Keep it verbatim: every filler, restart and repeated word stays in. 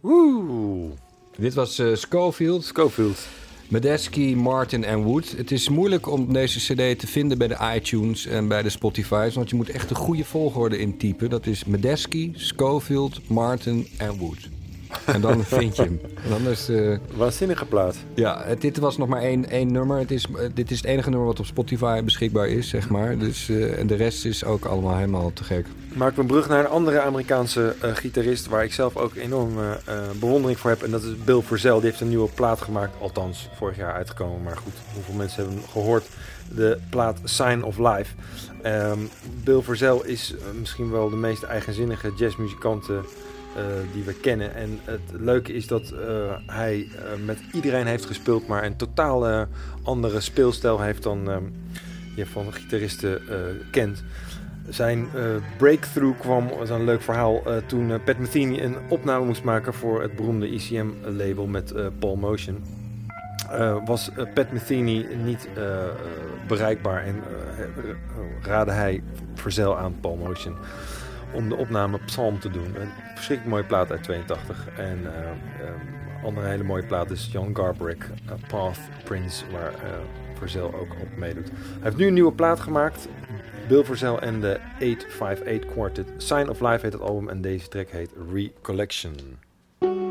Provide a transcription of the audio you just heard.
Oeh. Dit was uh, Scofield. Scofield. Medeski, Martin en Wood. Het is moeilijk om deze cd te vinden bij de iTunes en bij de Spotify's, want je moet echt de goede volgorde intypen. Dat is Medeski, Scofield, Martin en Wood. En dan vind je hem. En anders, uh... Waanzinnige plaat. Ja, het, dit was nog maar één, één nummer. Het is, uh, dit is het enige nummer wat op Spotify beschikbaar is, zeg maar. Dus, uh, en de rest is ook allemaal helemaal te gek. Maak een brug naar een andere Amerikaanse uh, gitarist waar ik zelf ook enorm uh, bewondering voor heb. En dat is Bill Frisell. Die heeft een nieuwe plaat gemaakt. Althans, vorig jaar uitgekomen. Maar goed, hoeveel mensen hebben hem gehoord? De plaat Sign of Life. Um, Bill Frisell is uh, misschien wel de meest eigenzinnige jazzmuzikant uh, die we kennen. En het leuke is dat uh, hij uh, met iedereen heeft gespeeld, maar een totaal uh, andere speelstijl heeft dan uh, je van gitaristen uh, kent. Zijn uh, breakthrough kwam, dat is een leuk verhaal, uh, toen uh, Pat Metheny een opname moest maken voor het beroemde E C M-label met uh, Paul Motion. Uh, was uh, Pat Metheny niet uh, uh, bereikbaar en uh, raadde hij Frisell aan Paul Motion om de opname Psalm te doen. Een verschrikkelijk mooie plaat uit tweeëntachtig. En uh, um, andere hele mooie plaat is John Garbarek, uh, Path Prince, waar uh, Frisell ook op meedoet. Hij heeft nu een nieuwe plaat gemaakt. Bill Frisell en de eight five eight Quartet. Sign of Life heet het album en deze track heet Recollection.